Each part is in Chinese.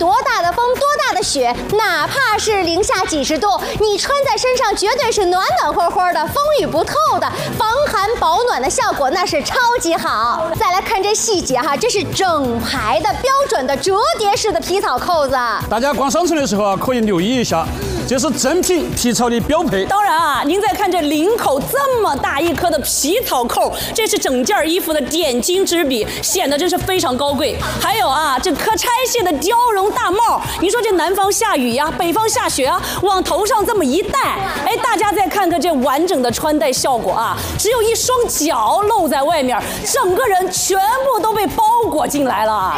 多大的风，多大的雪，哪怕是零下几十度，你穿在身上绝对是暖暖和和的，风雨不透的，防寒保暖的效果那是超级好。再来看这细节哈，这是整排的标准的折叠式的皮草扣子。 大家逛商城的时候啊，可以留意一下，这是正品皮草的标配。 当然啊，您再看这领口这么大一颗的皮草扣，这是整件衣服的点睛之笔，显得真是非常高贵。还有啊，这可拆卸的貂绒大帽，你说这南方下雨呀，北方下雪啊，往头上这么一戴，哎，大家再看看这完整的穿戴效果啊，只有一双脚露在外面，整个人全部都被包裹进来了。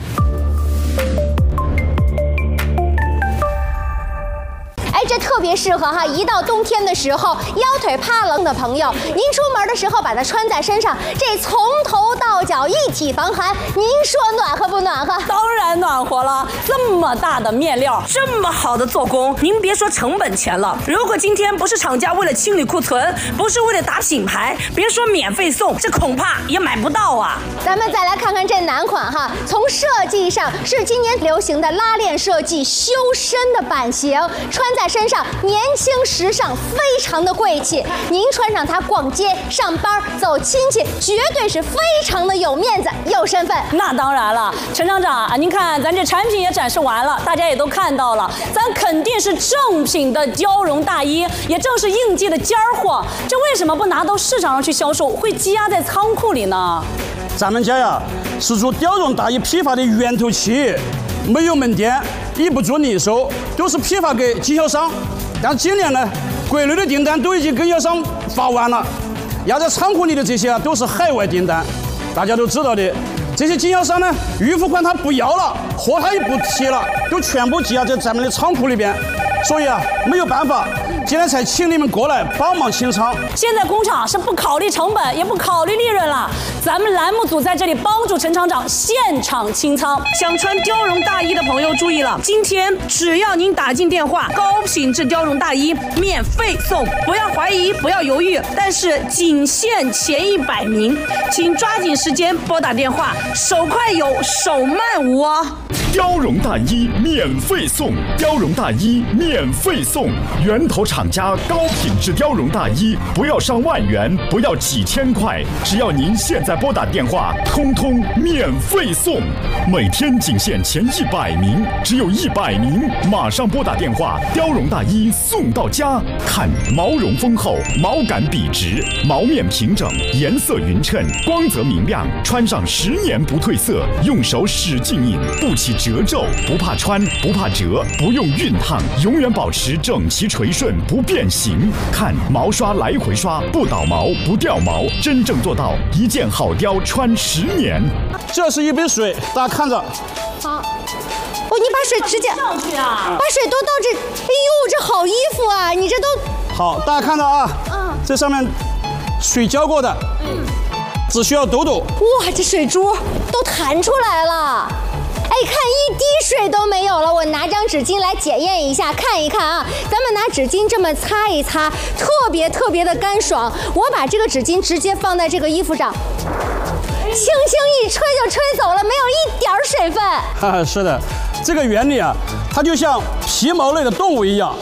这特别适合哈，一到冬天的时候，腰腿怕冷的朋友，您出门的时候把它穿在身上，这从头到脚一体防寒，您说暖和不暖和？ 当然暖和了，这么大的面料，这么好的做工，您别说成本钱了，如果今天不是厂家为了清理库存，不是为了打品牌，别说免费送，这恐怕也买不到啊。 咱们再来看看这男款哈，从设计上是今年流行的拉链设计，修身的版型，穿在身上年轻时尚，非常的贵气。您穿上它逛街、上班、走亲戚，绝对是非常的有面子、有身份。 那当然了，陈厂长啊，您看咱这产品也展示完了，大家也都看到了，咱肯定是正品的貂绒大衣，也正是应季的尖儿货。这为什么不拿到市场上去销售，会积压在仓库里呢？ 咱们家呀是做貂绒大衣批发的源头企业，没有门店，也不做零售，都是批发给经销商。但今年呢，国内的订单都已经跟经销商发完了，压在仓库里的这些啊都是海外订单。大家都知道的，这些经销商呢，预付款他不要了，货他也不提了，都全部积压在咱们的仓库里边。所以啊，没有办法，今天才请你们过来帮忙清仓。 现在工厂是不考虑成本，也不考虑利润了。咱们栏目组在这里帮助陈厂长现场清仓。想穿貂绒大衣的朋友注意了，今天只要您打进电话，高品质貂绒大衣免费送，不要怀疑，不要犹豫。但是仅限前100名，请抓紧时间拨打电话，手快有，手慢无哦。 貂绒大衣免费送，貂绒大衣免费送，源头厂家高品质貂绒大衣，不要上万元，不要几千块，只要您现在拨打电话，通通免费送。每天仅限前100名，只有100名，马上拨打电话，貂绒大衣送到家。看毛绒丰厚，毛感笔直，毛面平整，颜色匀称，光泽明亮，穿上10年不褪色，用手使劲印，不起褶皱，不怕穿，不怕折，不用熨烫，永远保持整齐垂顺，不变形。看毛刷来回刷，不倒毛，不掉毛，真正做到一件好貂穿10年。 这是一杯水，大家看着。 好，哦，你把水直接上去啊！ 把水都倒这，哎呦，这好衣服啊！你这都好，大家看到啊，这上面水浇过的，只需要抖抖。 哇，这水珠都弹出来了。哎，看一滴水都没有了，我拿张纸巾来检验一下，看一看啊。咱们拿纸巾这么擦一擦，特别的干爽。我把这个纸巾直接放在这个衣服上，轻轻一吹就吹走了，没有一点水分。 哈哈，是的，这个原理啊，它就像皮毛类的动物一样。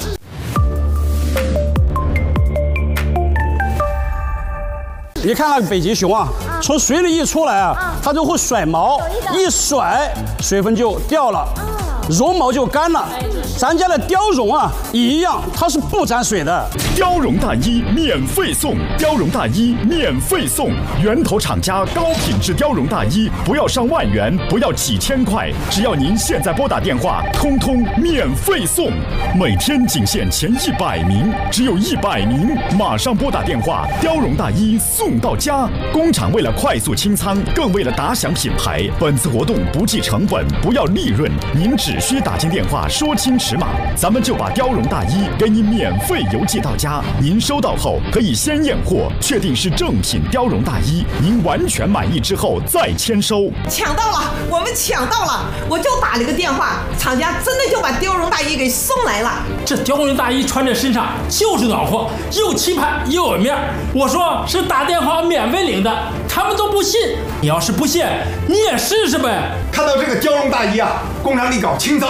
你看那个北极熊啊，从水里一出来啊，它就会甩毛，一甩水分就掉了，绒毛就干了。咱家的貂绒啊也一样，它是不沾水的。 貂绒大衣免费送，貂绒大衣免费送，源头厂家高品质貂绒大衣，不要上万元，不要几千块，只要您现在拨打电话，通通免费送。每天仅限前100名，只有100名，马上拨打电话，貂绒大衣送到家。工厂为了快速清仓，更为了打响品牌，本次活动不计成本，不要利润，您只需打进电话说清尺码，咱们就把貂绒大衣给你免费邮寄到家。您收到后可以先验货，确定是正品貂绒大衣，您完全满意之后再签收。 抢到了，我们抢到了！我就打了个电话，厂家真的就把貂绒大衣给送来了。 这貂绒大衣穿在身上就是暖和，又气派又有面。我说是打电话免费领的，他们都不信。你要是不信，你也试试呗。 看到这个貂绒大衣啊，工厂里搞清仓。